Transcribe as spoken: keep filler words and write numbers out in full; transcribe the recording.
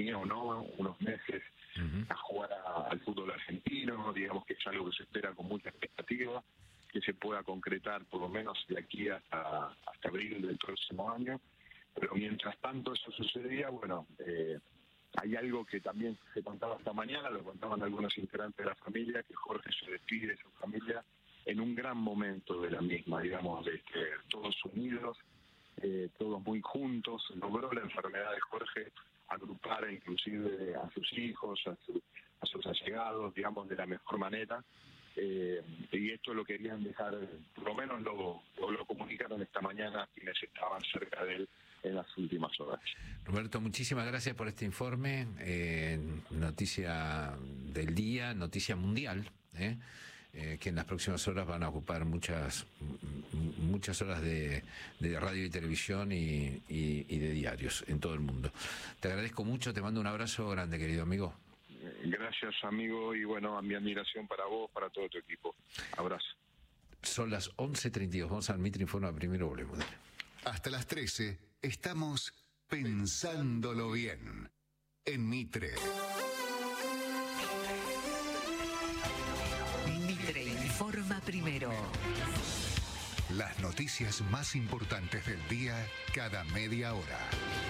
venía o no unos meses uh-huh. a jugar a, al fútbol argentino, digamos que es algo que se espera con mucha expectativa, que se pueda concretar por lo menos de aquí hasta, hasta abril del próximo año, pero mientras tanto eso sucedía, bueno, eh, hay algo que también se contaba esta mañana, lo contaban algunos integrantes de la familia, que Jorge se despide de su familia en un gran momento de la misma, digamos, de que todos unidos, eh, todos muy juntos. Logró la enfermedad de Jorge agrupar inclusive a sus hijos, a, su, a sus allegados, digamos, de la mejor manera. Eh, y esto lo querían dejar, por lo menos lo, lo, lo comunicaron esta mañana quienes estaban cerca de él en las últimas horas. Roberto, muchísimas gracias por este informe, eh, noticia del día, noticia mundial, ¿eh? Eh, que en las próximas horas van a ocupar muchas muchas horas de, de radio y televisión y, y, y de diarios en todo el mundo. Te agradezco mucho, te mando un abrazo grande, querido amigo. Gracias, amigo, y bueno, mi admiración para vos, para todo tu equipo. Abrazo. Son las once treinta y dos, vamos al Mitre Informa, primero volvemos. Dale. Hasta las trece estamos pensándolo bien en Mitre. Mitre Informa primero. Las noticias más importantes del día cada media hora.